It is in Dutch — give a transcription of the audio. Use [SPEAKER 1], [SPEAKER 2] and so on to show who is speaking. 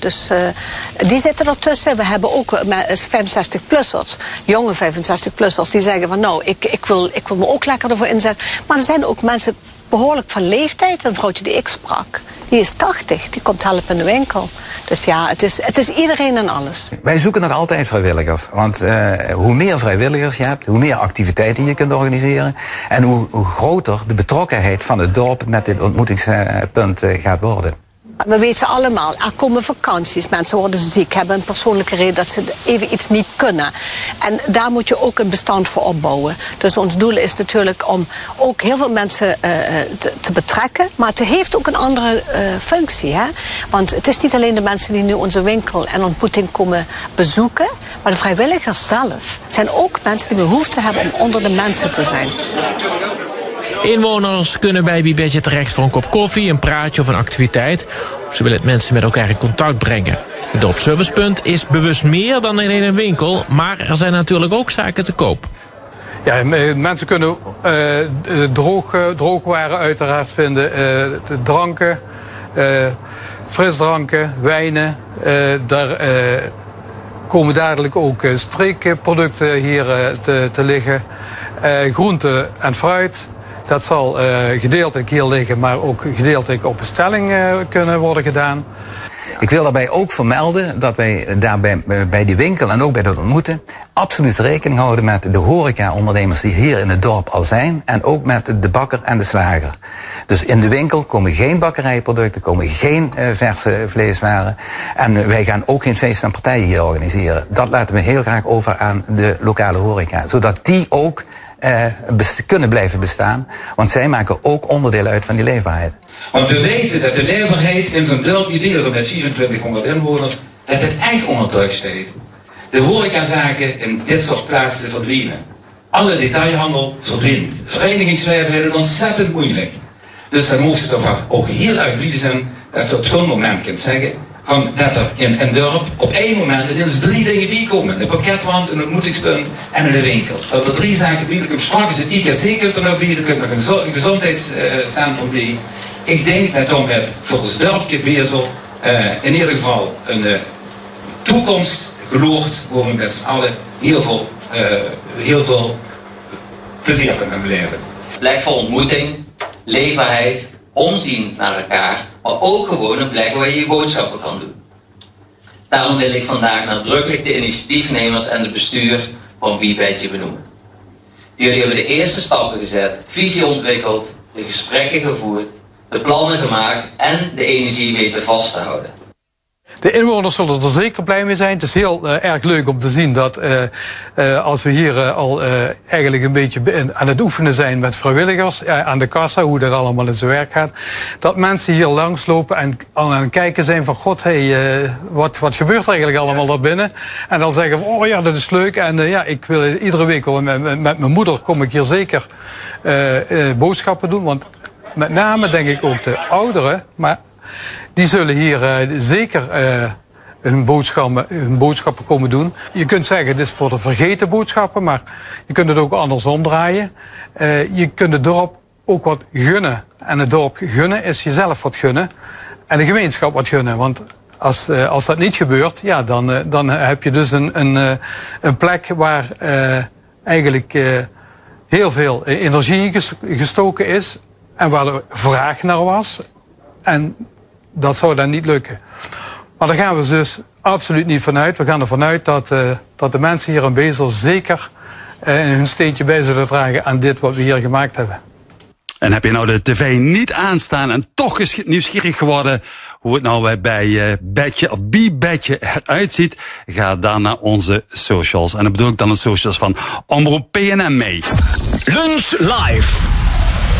[SPEAKER 1] Dus die zitten ertussen. We hebben ook 65-plussers, jonge 65-plussers, die zeggen van nou, ik wil me ook lekker ervoor inzetten. Maar er zijn ook mensen behoorlijk van leeftijd. Een vrouwtje die ik sprak, die is 80, die komt helpen in de winkel. Dus ja, het is iedereen en alles.
[SPEAKER 2] Wij zoeken nog altijd vrijwilligers. Want hoe meer vrijwilligers je hebt, hoe meer activiteiten je kunt organiseren. En hoe groter de betrokkenheid van het dorp met dit ontmoetingspunt gaat worden.
[SPEAKER 1] We weten allemaal, er komen vakanties, mensen worden ziek, hebben een persoonlijke reden dat ze even iets niet kunnen. En daar moet je ook een bestand voor opbouwen. Dus ons doel is natuurlijk om ook heel veel mensen te betrekken, maar het heeft ook een andere functie. Hè? Want het is niet alleen de mensen die nu onze winkel en ontmoeting komen bezoeken, maar de vrijwilligers zelf zijn ook mensen die behoefte hebben om onder de mensen te zijn.
[SPEAKER 3] Inwoners kunnen bij Bibetje terecht voor een kop koffie, een praatje of een activiteit. Ze willen het mensen met elkaar in contact brengen. Het dorpsservicepunt is bewust meer dan alleen een winkel, maar er zijn natuurlijk ook zaken te koop.
[SPEAKER 4] Ja, mensen kunnen droogwaren uiteraard vinden, dranken, frisdranken, wijnen. Daar komen dadelijk ook streekproducten hier te liggen. Groente en fruit. Dat zal gedeeltelijk hier liggen, maar ook gedeeltelijk op bestelling kunnen worden gedaan.
[SPEAKER 2] Ik wil daarbij ook vermelden dat wij daarbij bij die winkel en ook bij dat ontmoeten absoluut rekening houden met de horeca-ondernemers die hier in het dorp al zijn en ook met de bakker en de slager. Dus in de winkel komen geen bakkerijproducten, komen geen verse vleeswaren en wij gaan ook geen feesten en partijen hier organiseren. Dat laten we heel graag over aan de lokale horeca, zodat die ook kunnen blijven bestaan, want zij maken ook onderdeel uit van die leefbaarheid.
[SPEAKER 5] Want we weten dat de leefbaarheid in zo'n dorpje Beelze met 2400 inwoners, dat het echt onder druk staat. De horecazaken in dit soort plaatsen verdwijnen. Alle detailhandel verdwijnt. Verenigingsleven hebben het ontzettend moeilijk. Dus dan moest het toch ook heel uitblieden zijn dat ze op zo'n moment kunt zeggen van dat er in een dorp op één moment ineens 3 dingen bijkomen. Een pakketwand, een ontmoetingspunt en een winkel. Dat er 3 zaken bieden. Kunt straks het IKC kunt er nog bieden, kunt nog een gezondheidscentrum bieden. Ik denk dat dan met voor ons dorpje Beersel in ieder geval een toekomst geloofd waar we met z'n allen heel veel plezier van gaan beleven.
[SPEAKER 6] Plek voor ontmoeting, leefbaarheid, omzien naar elkaar, maar ook gewoon een plek waar je je boodschappen kan doen. Daarom wil ik vandaag nadrukkelijk de initiatiefnemers en het bestuur van Bibetje benoemen. Jullie hebben de eerste stappen gezet, visie ontwikkeld, de gesprekken gevoerd, de plannen gemaakt en de energie weten vast te houden.
[SPEAKER 4] De inwoners zullen er zeker blij mee zijn. Het is heel erg leuk om te zien dat als we hier al eigenlijk een beetje aan het oefenen zijn met vrijwilligers aan de kassa, hoe dat allemaal in zijn werk gaat, dat mensen hier langslopen en aan het kijken zijn van god, wat gebeurt er eigenlijk allemaal daar binnen? En dan zeggen van, oh ja, dat is leuk en ik wil iedere week wel met mijn moeder kom ik hier zeker boodschappen doen, want met name denk ik ook de ouderen, maar die zullen hier zeker hun boodschappen komen doen. Je kunt zeggen, dit is voor de vergeten boodschappen, maar je kunt het ook andersom draaien. Je kunt het dorp ook wat gunnen. En het dorp gunnen is jezelf wat gunnen. En de gemeenschap wat gunnen. Want als dat niet gebeurt, ja, dan heb je dus een plek waar eigenlijk heel veel energie gestoken is. En waar er vraag naar was. En dat zou dan niet lukken. Maar daar gaan we dus absoluut niet vanuit. We gaan ervan uit dat de mensen hier in Beersel zeker hun steentje bij zullen dragen aan dit wat we hier gemaakt hebben.
[SPEAKER 7] En heb je nou de tv niet aanstaan en toch is nieuwsgierig geworden hoe het nou bij Betje of Bibetje eruit ziet, ga dan naar onze socials. En dan bedoel ik dan de socials van Omroep PNM mee.
[SPEAKER 8] Lunch Live.